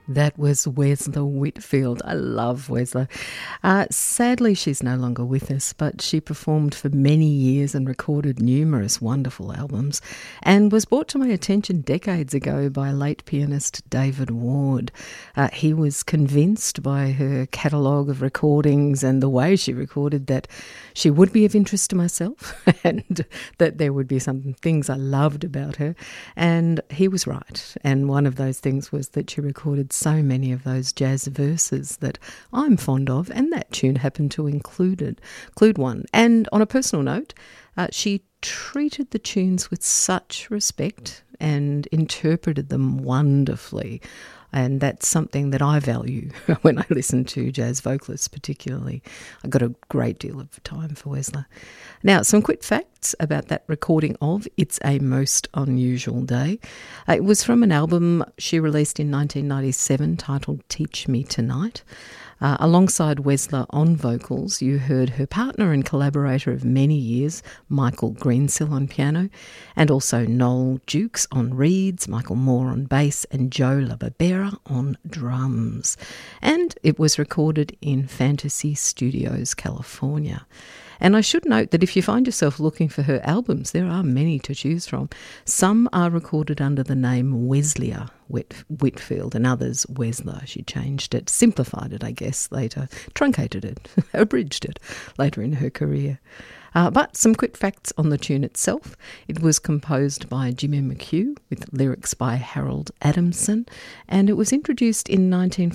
That was Wesla Whitfield. I love Wesla. Sadly, she's no longer with us, but she performed for many years and recorded numerous wonderful albums and was brought to my attention decades ago by late pianist David Ward. He was convinced by her catalogue of recordings and the way she recorded that she would be of interest to myself and that there would be some things I loved about her. And he was right. And one of those things was that she recorded so many of those jazz verses that I'm fond of, and that tune happened to include one. And on a personal note, she treated the tunes with such respect and interpreted them wonderfully. And that's something that I value when I listen to jazz vocalists particularly. I got a great deal of time for Wesla. Now, some quick facts about that recording of It's a Most Unusual Day. It was from an album she released in 1997 titled Teach Me Tonight. Alongside Wesla on vocals, you heard her partner and collaborator of many years, Michael Greensill on piano, and also Noel Jukes on reeds, Michael Moore on bass, and Joe LaBarbera on drums. And it was recorded in Fantasy Studios, California. And I should note that if you find yourself looking for her albums, there are many to choose from. Some are recorded under the name Weslia Whitfield and others Wesla. She changed it, simplified it, I guess, later, truncated it, abridged it later in her career. But some quick facts on the tune itself. It was composed by Jimmy McHugh with lyrics by Harold Adamson, and it was introduced in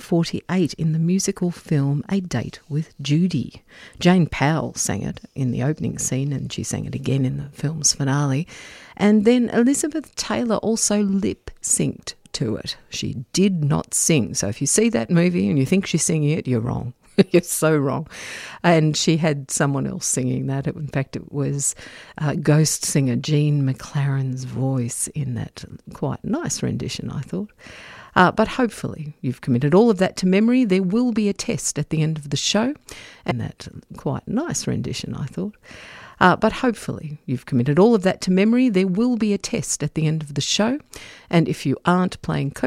1948 in the musical film A Date with Judy. Jane Powell sang it in the opening scene, and she sang it again in the film's finale. And then Elizabeth Taylor also lip-synced to it. She did not sing. So if you see that movie and you think she's singing it, you're wrong. You're so wrong. And she had someone else singing that. In fact, it was ghost singer Jean McLaren's voice in that quite nice rendition, I thought. But hopefully you've committed all of that to memory. There will be a test at the end of the show. And that quite nice rendition, I thought. But hopefully you've committed all of that to memory. There will be a test at the end of the show. And if you aren't playing